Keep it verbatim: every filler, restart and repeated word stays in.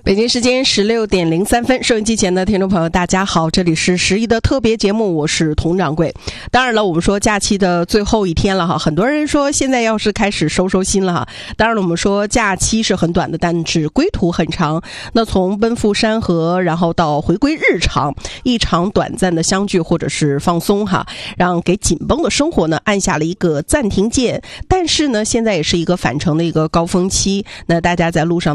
北京时间十六点零三分，收音机前的听众朋友大家好，这里是十一的特别节目，我是佟掌柜。当然了，我们说假期的最后一天了哈，很多人说现在要是开始收收心了哈。当然了，我们说假期是很短的，但是归途很长。那从奔赴山河，然后到回归日常，一场短暂的相聚或者是放松哈，让给紧绷的生活呢按下了一个暂停键。但是呢，现在也是一个返程的一个高峰期，那大家在路上